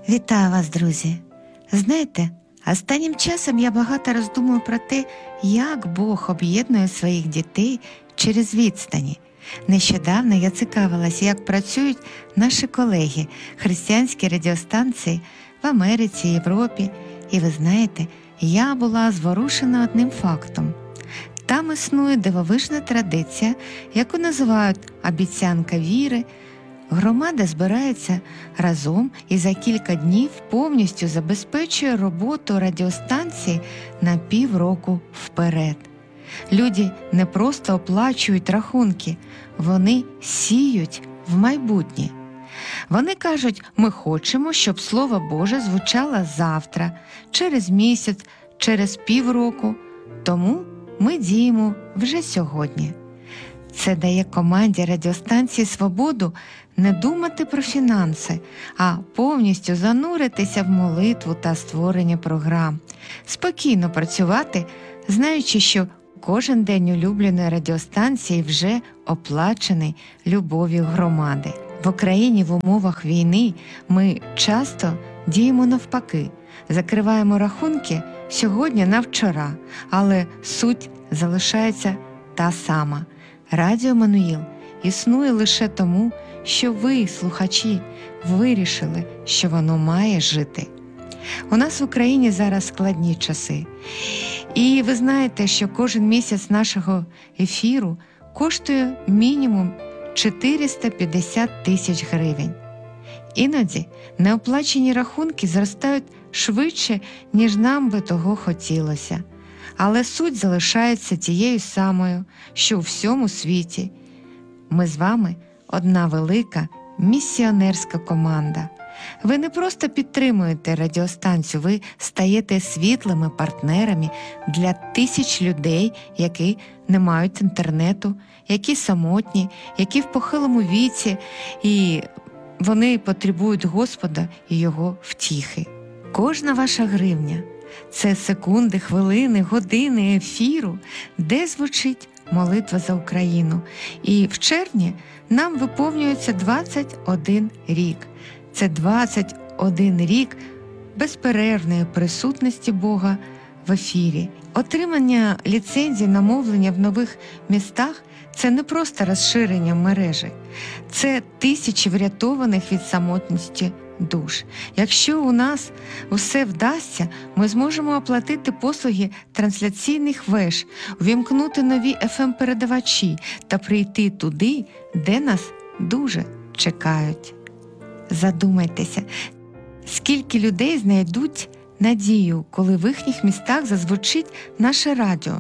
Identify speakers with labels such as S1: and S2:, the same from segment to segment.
S1: Вітаю вас, друзі! Знаєте, останнім часом я багато роздумую про те, як Бог об'єднує своїх дітей через відстані. Нещодавно я цікавилася, як працюють наші колеги, християнські радіостанції в Америці, Європі. І ви знаєте, я була зворушена одним фактом. Там існує дивовижна традиція, яку називають «обіцянка віри». Громада збирається разом і за кілька днів повністю забезпечує роботу радіостанції на півроку вперед. Люди не просто оплачують рахунки, вони сіють в майбутнє. Вони кажуть, ми хочемо, щоб Слово Боже звучало завтра, через місяць, через півроку, тому ми діємо вже сьогодні. Це дає команді радіостанції свободу не думати про фінанси, а повністю зануритися в молитву та створення програм. Спокійно працювати, знаючи, що кожен день улюбленої радіостанції вже оплачений любов'ю громади. В Україні в умовах війни ми часто діємо навпаки, закриваємо рахунки сьогодні на вчора, але суть залишається та сама. Радіо «Еммануїл» існує лише тому, що ви, слухачі, вирішили, що воно має жити. У нас в Україні зараз складні часи. І ви знаєте, що кожен місяць нашого ефіру коштує мінімум 450 тисяч гривень. Іноді неоплачені рахунки зростають швидше, ніж нам би того хотілося. Але суть залишається тією самою, що у всьому світі. Ми з вами одна велика місіонерська команда. Ви не просто підтримуєте радіостанцію, ви стаєте світлими партнерами для тисяч людей, які не мають інтернету, які самотні, які в похилому віці, і вони потребують Господа і Його втіхи. Кожна ваша гривня – це секунди, хвилини, години ефіру, де звучить молитва за Україну. І в червні нам виповнюється 21 рік. Це 21 рік безперервної присутності Бога в ефірі. Отримання ліцензій на мовлення в нових містах – це не просто розширення мережі. Це тисячі врятованих від самотності душ. Якщо у нас усе вдасться, ми зможемо оплатити послуги трансляційних веж, увімкнути нові FM-передавачі та прийти туди, де нас дуже чекають. Задумайтеся, скільки людей знайдуть надію, коли в їхніх містах зазвучить наше радіо.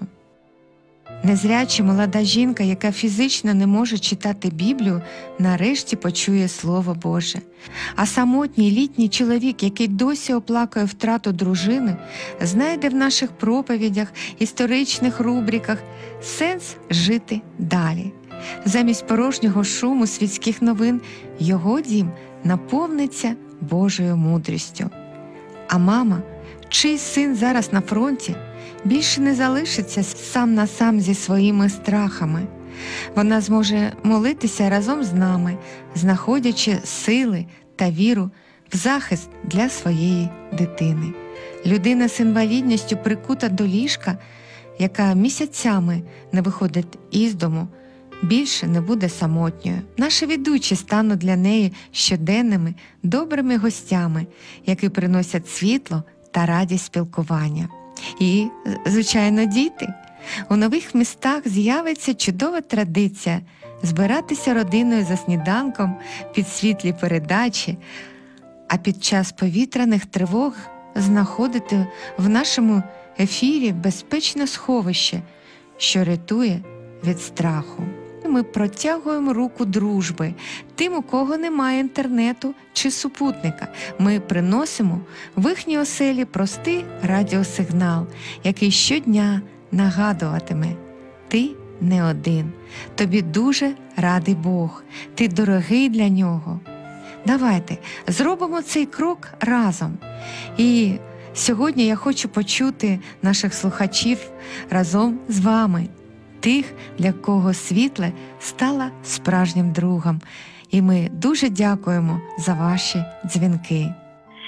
S1: Незряча молода жінка, яка фізично не може читати Біблію, нарешті почує Слово Боже. А самотній літній чоловік, який досі оплакує втрату дружини, знайде в наших проповідях, історичних рубриках сенс жити далі. Замість порожнього шуму світських новин його дім наповниться Божою мудрістю. А мама, чий син зараз на фронті, більше не залишиться сам на сам зі своїми страхами. Вона зможе молитися разом з нами, знаходячи сили та віру в захист для своєї дитини. Людина з інвалідністю прикута до ліжка, яка місяцями не виходить із дому, більше не буде самотньою. Наші ведучі стануть для неї щоденними добрими гостями, які приносять світло та радість спілкування. І, звичайно, діти. У нових містах з'явиться чудова традиція збиратися родиною за сніданком під світлі передачі, а під час повітряних тривог знаходити в нашому ефірі безпечне сховище, що рятує від страху. Ми протягуємо руку дружби тим, у кого немає інтернету чи супутника. Ми приносимо в їхні оселі простий радіосигнал, який щодня нагадуватиме: ти не один, тобі дуже радий Бог, ти дорогий для Нього. Давайте зробимо цей крок разом. І сьогодні я хочу почути наших слухачів разом з вами, тих, для кого світле стало справжнім другом. І ми дуже дякуємо за ваші дзвінки.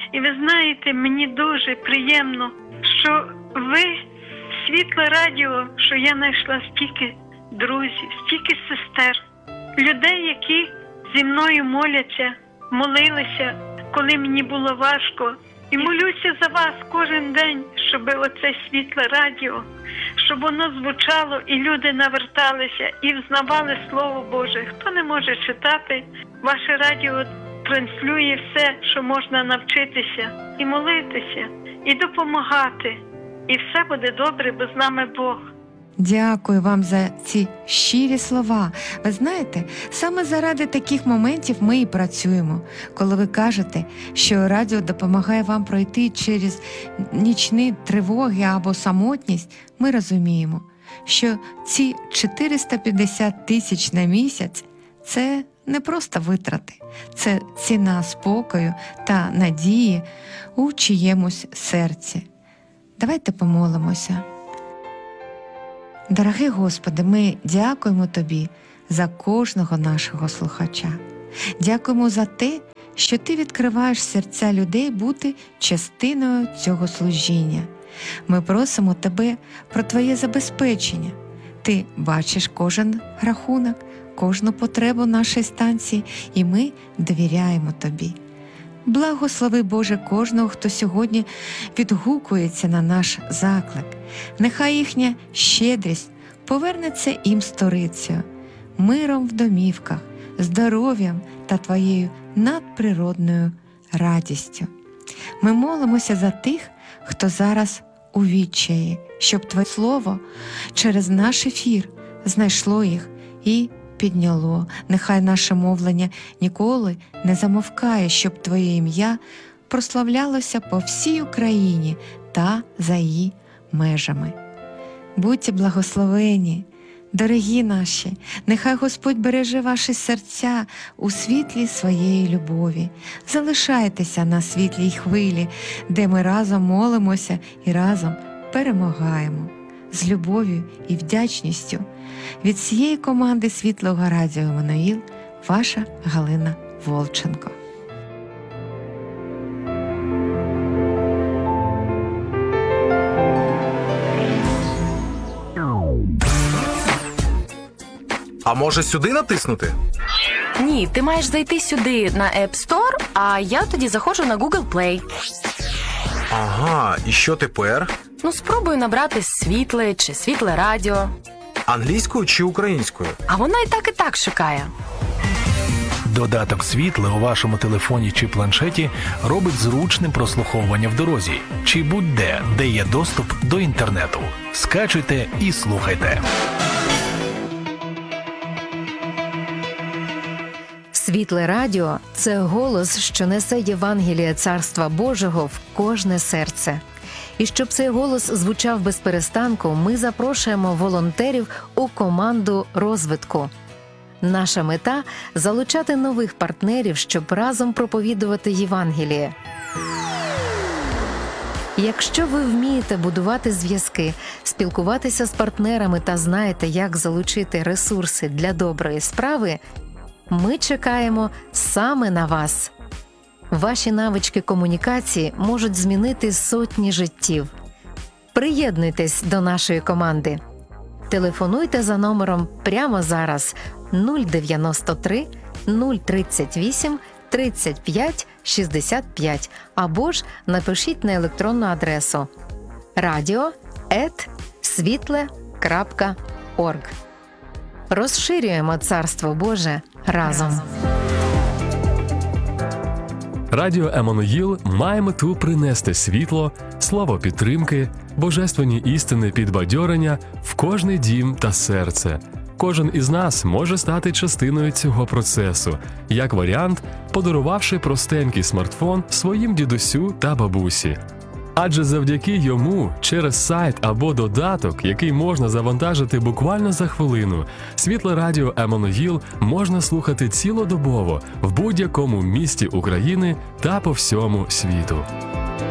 S2: І ви знаєте, мені дуже приємно, що ви, Світле Радіо, що я знайшла стільки друзів, стільки сестер, людей, які зі мною молилися, коли мені було важко. І молюся за вас кожен день, щоб оце Світле Радіо, щоб воно звучало і люди наверталися і взнавали Слово Боже. Хто не може читати, ваше радіо транслює все, що можна навчитися, і молитися, і допомагати. І все буде добре, бо з нами Бог.
S1: Дякую вам за ці щирі слова. Ви знаєте, саме заради таких моментів ми і працюємо. Коли ви кажете, що радіо допомагає вам пройти через нічні тривоги або самотність, ми розуміємо, що ці 450 тисяч на місяць – це не просто витрати, це ціна спокою та надії у чиємусь серці. Давайте помолимося. Дорогий Господи, ми дякуємо Тобі за кожного нашого слухача. Дякуємо за те, що Ти відкриваєш серця людей бути частиною цього служіння. Ми просимо Тебе про Твоє забезпечення. Ти бачиш кожен рахунок, кожну потребу нашої станції, і ми довіряємо Тобі. Благослови, Боже, кожного, хто сьогодні відгукується на наш заклик. Нехай їхня щедрість повернеться їм сторицею, миром в домівках, здоров'ям та Твоєю надприродною радістю. Ми молимося за тих, хто зараз у відчаї, щоб Твоє Слово через наш ефір знайшло їх і підняло. Нехай наше мовлення ніколи не замовкає, щоб Твоє ім'я прославлялося по всій Україні та за її межами. Будьте благословені, дорогі наші, нехай Господь береже ваші серця у світлі своєї любові. Залишайтеся на світлій хвилі, де ми разом молимося і разом перемагаємо. З любов'ю і вдячністю від всієї команди Світлого Радіо Еммануїл, ваша Галина Волченко.
S3: А може сюди натиснути?
S4: Ні, ти маєш зайти сюди на App Store, а я тоді заходжу на Google Play.
S3: Ага, і що тепер?
S4: Спробуй набрати Світле чи Світле Радіо.
S3: Англійською чи українською?
S4: А вона і так шукає.
S5: Додаток «Світле» у вашому телефоні чи планшеті робить зручним прослуховування в дорозі чи будь-де, де є доступ до інтернету. Скачуйте і слухайте.
S6: Світле Радіо – це голос, що несе Євангеліє Царства Божого в кожне серце. І щоб цей голос звучав без перестанку, ми запрошуємо волонтерів у команду розвитку. Наша мета – залучати нових партнерів, щоб разом проповідувати Євангеліє. Якщо ви вмієте будувати зв'язки, спілкуватися з партнерами та знаєте, як залучити ресурси для доброї справи, ми чекаємо саме на вас. Ваші навички комунікації можуть змінити сотні життів. Приєднуйтесь до нашої команди. Телефонуйте за номером прямо зараз 093 038 35 65 або ж напишіть на електронну адресу radio@svitle.org. Розширюємо Царство Боже разом.
S7: Радіо Еммануїл має мету принести світло, слово підтримки, божественні істини підбадьорення в кожний дім та серце. Кожен із нас може стати частиною цього процесу, як варіант, подарувавши простенький смартфон своїм дідусю та бабусі. Адже завдяки йому через сайт або додаток, який можна завантажити буквально за хвилину, Світле Радіо Еммануїл можна слухати цілодобово в будь-якому місті України та по всьому світу.